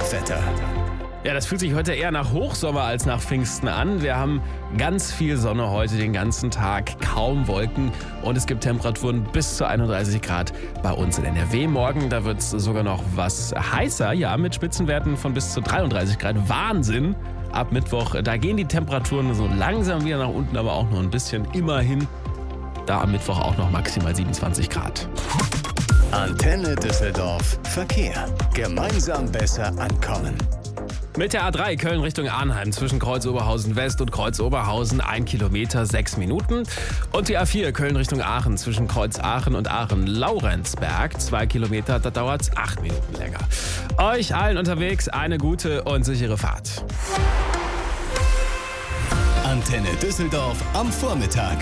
Tagwetter. Ja, das fühlt sich heute eher nach Hochsommer als nach Pfingsten an. Wir haben ganz viel Sonne heute den ganzen Tag, kaum Wolken und es gibt Temperaturen bis zu 31 Grad bei uns in NRW. Morgen, da wird es sogar noch was heißer, ja, mit Spitzenwerten von bis zu 33 Grad. Wahnsinn! Ab Mittwoch, da gehen die Temperaturen so langsam wieder nach unten, aber auch nur ein bisschen. Immerhin, da am Mittwoch auch noch maximal 27 Grad. Antenne Düsseldorf Verkehr. Gemeinsam besser ankommen. Mit der A3 Köln Richtung Arnheim zwischen Kreuz Oberhausen West und Kreuz Oberhausen 1 Kilometer 6 Minuten. Und die A4 Köln Richtung Aachen zwischen Kreuz Aachen und Aachen-Laurenzberg 2 Kilometer, da dauert es 8 Minuten länger. Euch allen unterwegs eine gute und sichere Fahrt. Antenne Düsseldorf am Vormittag.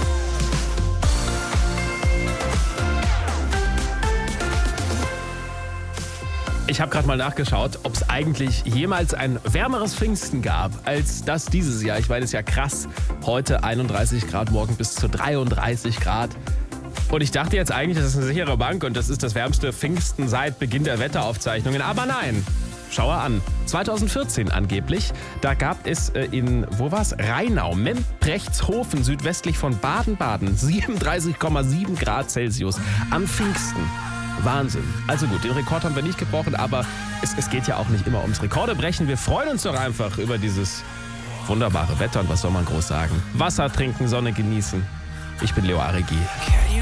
Ich habe gerade mal nachgeschaut, ob es eigentlich jemals ein wärmeres Pfingsten gab als das dieses Jahr. Ich meine, es ist ja krass. Heute 31 Grad, morgen bis zu 33 Grad. Und ich dachte jetzt eigentlich, das ist eine sichere Bank und das ist das wärmste Pfingsten seit Beginn der Wetteraufzeichnungen. Aber nein, schau an. 2014 angeblich, da gab es wo war's? Rheinau, Memprechtshofen, südwestlich von Baden-Baden, 37,7 Grad Celsius am Pfingsten. Wahnsinn. Also gut, den Rekord haben wir nicht gebrochen, aber es geht ja auch nicht immer ums Rekorde brechen. Wir freuen uns doch einfach über dieses wunderbare Wetter und was soll man groß sagen? Wasser trinken, Sonne genießen. Ich bin Leo Aregi.